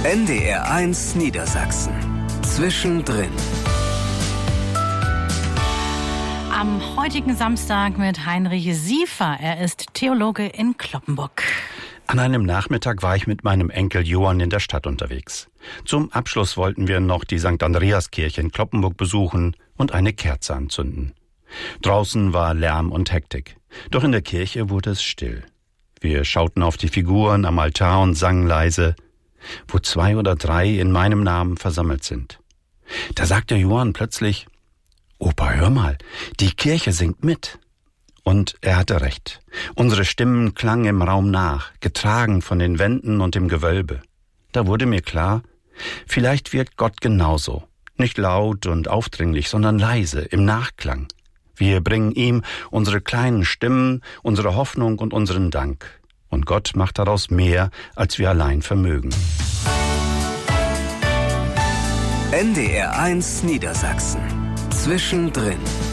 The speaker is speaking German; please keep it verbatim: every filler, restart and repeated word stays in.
N D R eins Niedersachsen. Zwischendrin. Am heutigen Samstag mit Heinrich Siefer. Er ist Theologe in Cloppenburg. An einem Nachmittag war ich mit meinem Enkel Johann in der Stadt unterwegs. Zum Abschluss wollten wir noch die Sankt Andreaskirche in Cloppenburg besuchen und eine Kerze anzünden. Draußen war Lärm und Hektik. Doch in der Kirche wurde es still. Wir schauten auf die Figuren am Altar und sangen leise, wo zwei oder drei in meinem Namen versammelt sind. Da sagte Johann plötzlich, »Opa, hör mal, die Kirche singt mit.« Und er hatte recht. Unsere Stimmen klangen im Raum nach, getragen von den Wänden und dem Gewölbe. Da wurde mir klar, vielleicht wirkt Gott genauso. Nicht laut und aufdringlich, sondern leise, im Nachklang. Wir bringen ihm unsere kleinen Stimmen, unsere Hoffnung und unseren Dank. Und Gott macht daraus mehr, als wir allein vermögen. N D R eins Niedersachsen. Zwischendrin.